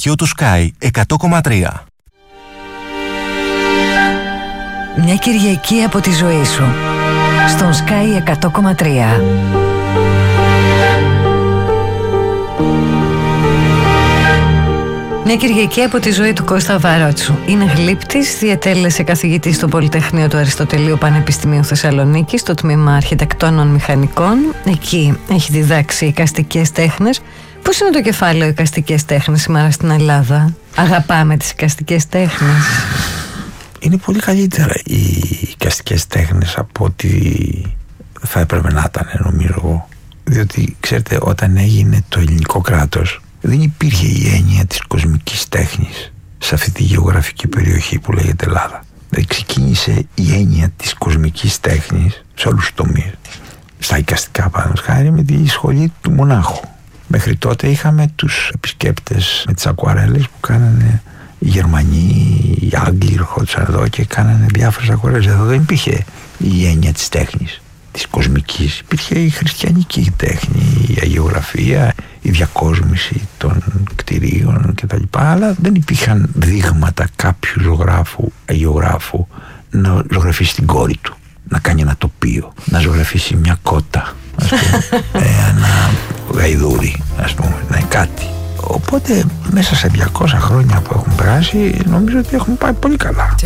ραδιοδiffusion του Sky 100,3. Μια Κυριακή από τη ζωή σου στον Sky 100,3. Μια Κυριακή από τη ζωή του Κώστα Βαρότσου. Είναι γλύπτης, διατέλεσε καθηγητής στο Πολυτεχνείο του Αριστοτελείου Πανεπιστημίου Θεσσαλονίκης, στο τμήμα Αρχιτεκτόνων Μηχανικών. Εκεί έχει διδάξει εικαστικές τέχνες. Πώς είναι το κεφάλαιο εικαστικές τέχνες σήμερα στην Ελλάδα? Αγαπάμε τις εικαστικές τέχνες? Είναι πολύ καλύτερα οι εικαστικές τέχνες από ό,τι θα έπρεπε να ήταν, νομίζω εγώ. Διότι, ξέρετε, όταν έγινε το ελληνικό κράτος, δεν υπήρχε η έννοια της κοσμικής τέχνης σε αυτή τη γεωγραφική περιοχή που λέγεται Ελλάδα. Δηλαδή ξεκίνησε η έννοια της κοσμικής τέχνης σε όλους τους τομείς. Στα εικαστικά, παραδείγματος χάρη, με τη σχολή του Μονάχου. Μέχρι τότε είχαμε τους επισκέπτες με τις ακουαρέλες που κάνανε οι Γερμανοί, οι Άγγλοι ερχόντουσαν εδώ και κάνανε διάφορες ακουαρέλες. Εδώ δεν υπήρχε η έννοια της τέχνης, της κοσμικής. Υπήρχε η χριστιανική τέχνη, η αγιογραφία, η διακόσμηση των κτηρίων κτλ. Αλλά δεν υπήρχαν δείγματα κάποιου ζωγράφου, αγιογράφου να ζωγραφίσει την κόρη του, να κάνει ένα τοπίο, να ζωγραφίσει μια κότα, ας πούμε, ένα γαϊδούρι, ας πούμε, να είναι κάτι. Οπότε μέσα σε 200 χρόνια που έχουν περάσει, νομίζω ότι έχουμε πάει πολύ καλά.